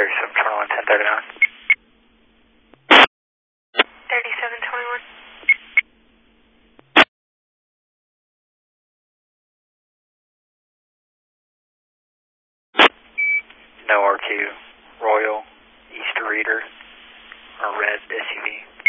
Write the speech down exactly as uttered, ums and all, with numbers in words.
thirty-seven twenty-one, ten thirty-nine. thirty-seven twenty-one. No R two, Royal, East Reader, or red S U V.